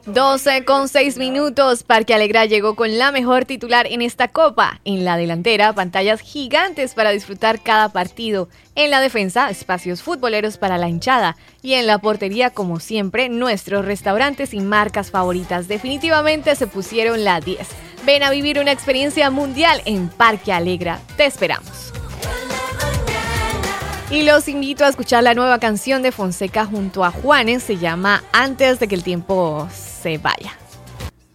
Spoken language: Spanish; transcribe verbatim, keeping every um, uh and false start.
doce con seis minutos. Parque Alegra llegó con la mejor titular en esta copa. En la delantera, pantallas gigantes para disfrutar cada partido. En la defensa, espacios futboleros para la hinchada. Y en la portería, como siempre, nuestros restaurantes y marcas favoritas definitivamente se pusieron la diez. Ven a vivir una experiencia mundial en Parque Alegra. Te esperamos. Y los invito a escuchar la nueva canción de Fonseca junto a Juanes. Se llama Antes de que el tiempo se vaya.